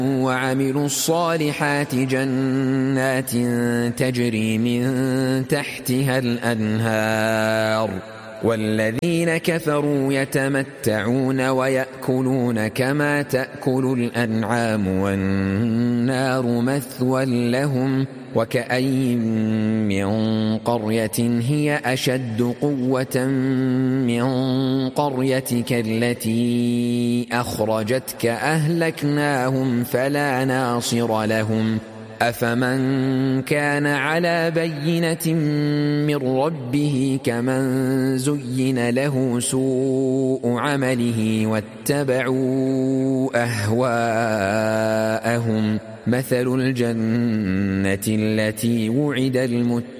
وعملوا الصالحات جنات تجري من تحتها الأنهار، والذين كفروا يتمتعون ويأكلون كما تأكل الأنعام والنار مثوى لهم. وكأي من قرية هي أشد قوة من قريتك التي أخرجتك أهلكناهم فلا ناصر لهم. أفمن كان على بينة من ربه كمن زين له سوء عمله واتبعوا أهواءهم. مثل الجنة التي وعد المتقون